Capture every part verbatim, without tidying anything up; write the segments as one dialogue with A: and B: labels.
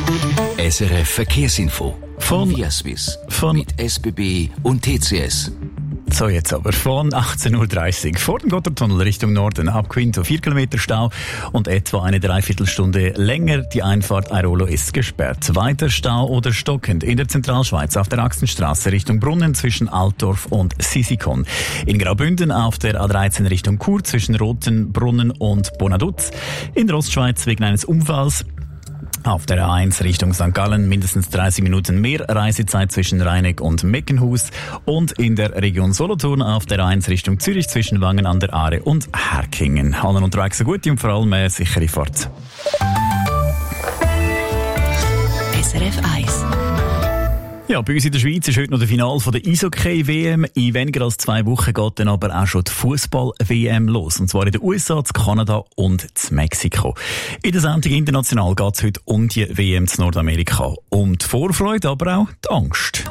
A: S R F Verkehrsinfo
B: von
A: Via Swiss
B: von
A: mit S B B und T C S.
B: So, jetzt aber von achtzehn Uhr dreißig vor dem Gotthardtunnel Richtung Norden ab Quinto vier Kilometer Stau und etwa eine Dreiviertelstunde länger. Die Einfahrt Airolo ist gesperrt. Weiter Stau oder stockend in der Zentralschweiz auf der Axenstrasse Richtung Brunnen zwischen Altdorf und Sisikon. In Graubünden auf der A dreizehn Richtung Chur zwischen Rotenbrunnen und Bonaduz. In der Ostschweiz wegen eines Unfalls. Auf der A eins Richtung Sankt Gallen mindestens dreißig Minuten mehr Reisezeit zwischen Reineck und Meckenhus und in der Region Solothurn auf der A eins Richtung Zürich zwischen Wangen an der Aare und Herkingen. Allen unterwegs eine gute und vor allem eine sichere Fahrt.
C: S R F eins.
B: Ja, bei uns in der Schweiz ist heute noch das Finale der Eishockey-W M. In weniger als zwei Wochen geht dann aber auch schon die Fußball-W M los. Und zwar in den U S A, in Kanada und in Mexiko. In der Sendung International geht es heute um die W M in Nordamerika. Um die Vorfreude, aber auch die Angst.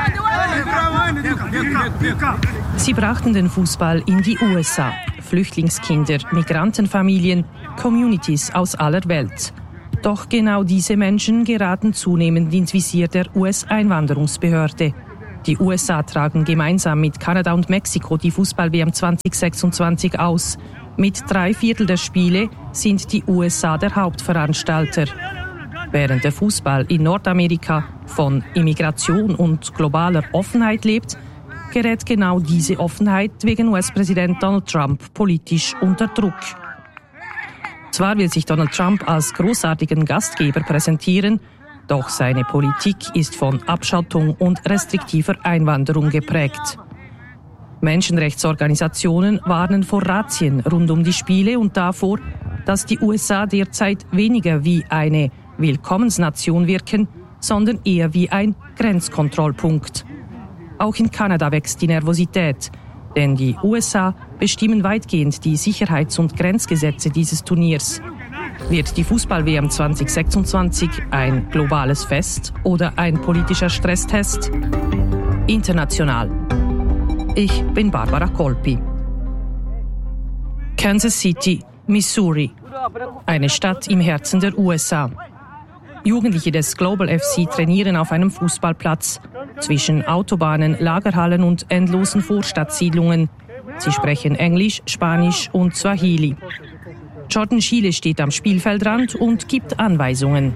D: Sie brachten den Fußball in die U S A. Flüchtlingskinder, Migrantenfamilien, Communities aus aller Welt. Doch genau diese Menschen geraten zunehmend ins Visier der U S-Einwanderungsbehörde. Die U S A tragen gemeinsam mit Kanada und Mexiko die Fußball-W M zwanzig sechsundzwanzig aus. Mit drei Viertel der Spiele sind die U S A der Hauptveranstalter. Während der Fußball in Nordamerika von Immigration und globaler Offenheit lebt, gerät genau diese Offenheit wegen U S-Präsident Donald Trump politisch unter Druck. Zwar will sich Donald Trump als großartigen Gastgeber präsentieren, doch seine Politik ist von Abschottung und restriktiver Einwanderung geprägt. Menschenrechtsorganisationen warnen vor Razzien rund um die Spiele und davor, dass die U S A derzeit weniger wie eine Willkommensnation wirken, sondern eher wie ein Grenzkontrollpunkt. Auch in Kanada wächst die Nervosität. Denn die U S A bestimmen weitgehend die Sicherheits- und Grenzgesetze dieses Turniers. Wird die Fußball-W M zwanzig sechsundzwanzig ein globales Fest oder ein politischer Stresstest? International. Ich bin Barbara Kolpi. Kansas City, Missouri. Eine Stadt im Herzen der U S A. Jugendliche des Global F C trainieren auf einem Fußballplatz zwischen Autobahnen, Lagerhallen und endlosen Vorstadtsiedlungen. Sie sprechen Englisch, Spanisch und Swahili. Jordan Schiele steht am Spielfeldrand und gibt Anweisungen.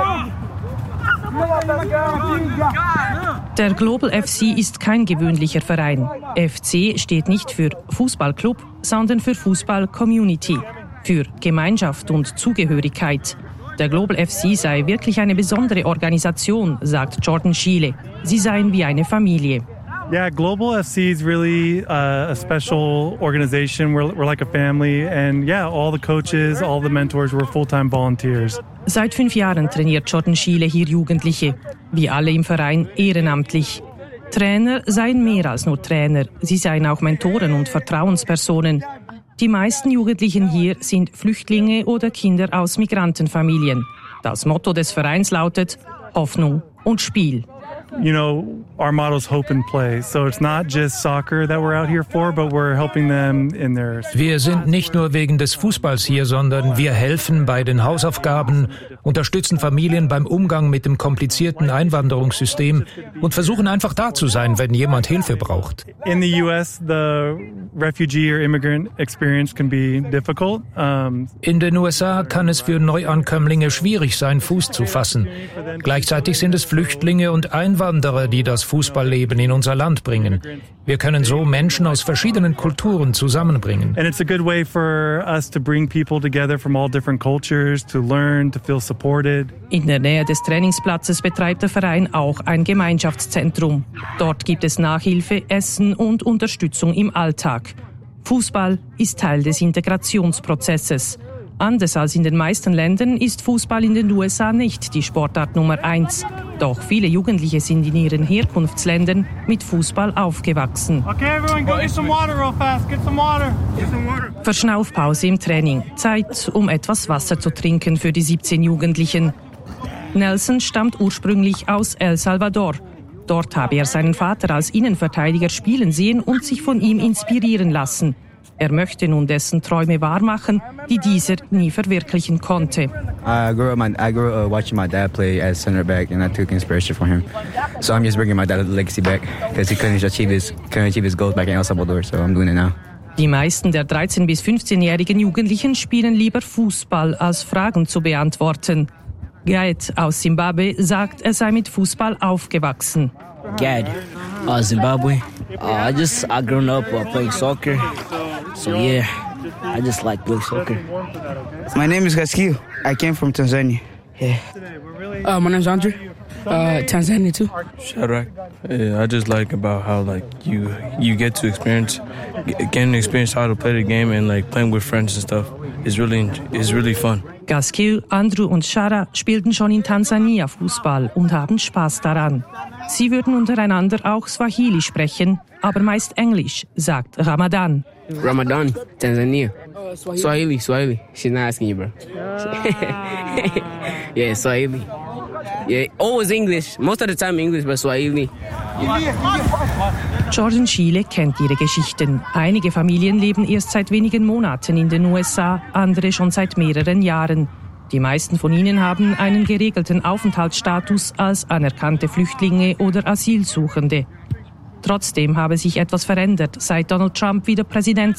D: Der Global F C ist kein gewöhnlicher Verein. F C steht nicht für Fußballclub, sondern für Fußball-Community, für Gemeinschaft und Zugehörigkeit. Der Global F C sei wirklich eine besondere Organisation, sagt Jordan Schiele. Sie seien wie eine Familie.
E: Yeah, Global F C is really uh, a special organization. We're, we're like a family. And yeah, all the coaches, all the mentors, we're full-time volunteers.
D: Seit fünf Jahren trainiert Jordan Schiele hier Jugendliche. Wie alle im Verein ehrenamtlich. Trainer seien mehr als nur Trainer. Sie seien auch Mentoren und Vertrauenspersonen. Die meisten Jugendlichen hier sind Flüchtlinge oder Kinder aus Migrantenfamilien. Das Motto des Vereins lautet Hoffnung und Spiel.
E: You know, our motto is hope and play. So it's not just soccer that we're out here for, but we're helping them in their...
F: Wir sind nicht nur wegen des Fußballs hier, sondern wir helfen bei den Hausaufgaben, unterstützen Familien beim Umgang mit dem komplizierten Einwanderungssystem und versuchen einfach da zu sein, wenn jemand Hilfe braucht.
E: In the U S, the refugee or immigrant experience can be difficult. Um,
F: in den U S A kann es für Neuankömmlinge schwierig sein, Fuß zu fassen. Gleichzeitig sind es Flüchtlinge und Einwanderer, die das Fußballleben in unser Land bringen. Wir können so Menschen aus verschiedenen Kulturen zusammenbringen.
E: And it's a good way for us to bring people together from all different cultures, to learn, to feel supported.
D: In der Nähe des Trainingsplatzes betreibt der Verein auch ein Gemeinschaftszentrum. Dort gibt es Nachhilfe, Essen und Unterstützung im Alltag. Fußball ist Teil des Integrationsprozesses. Anders als in den meisten Ländern ist Fußball in den U S A nicht die Sportart Nummer eins. Doch viele Jugendliche sind in ihren Herkunftsländern mit Fußball aufgewachsen.
E: Okay, everyone, go get some water real fast. Get some water. Get some water.
D: Verschnaufpause im Training. Zeit, um etwas Wasser zu trinken für die siebzehn Jugendlichen. Nelson stammt ursprünglich aus El Salvador. Dort habe er seinen Vater als Innenverteidiger spielen sehen und sich von ihm inspirieren lassen. Er möchte nun dessen Träume wahrmachen, die dieser nie verwirklichen konnte.
G: I grew up, my, I grew up uh, watching my dad play as center back, and I took inspiration from him. So I'm just bringing my dad's legacy back because he couldn't achieve his couldn't achieve his goals back in El Salvador. So I'm doing it now.
D: Die meisten der dreizehn- bis fünfzehnjährigen Jugendlichen spielen lieber Fußball, als Fragen zu beantworten. Gaet aus Zimbabwe sagt, er sei mit Fußball aufgewachsen.
H: Gad, uh, Zimbabwe. Uh, I just I grown up uh, playing soccer, so yeah, I just like playing soccer.
I: My name is Gaskiu. I came from Tanzania.
H: Yeah.
J: Uh, my name's Andre. Uh, Tanzania too.
K: Shadrach. Yeah, I just like about how like you you get to experience, getting to experience how to play the game and like playing with friends and stuff. It's really it's really fun.
D: Gaskiu, Andrew und Shara spielten schon in Tansania Fußball und haben Spaß daran. Sie würden untereinander auch Swahili sprechen, aber meist Englisch, sagt Ramadan.
J: Ramadan, Tanzania. Swahili, Swahili. She's not asking you, bro. Yeah, Swahili. Yeah, always English. Most of the time English, but Swahili.
D: Jordan Schiele kennt ihre Geschichten. Einige Familien leben erst seit wenigen Monaten in den U S A, andere schon seit mehreren Jahren. Die meisten von ihnen haben einen geregelten Aufenthaltsstatus als anerkannte Flüchtlinge oder Asylsuchende. Trotzdem habe sich etwas verändert, seit Donald Trump wieder Präsident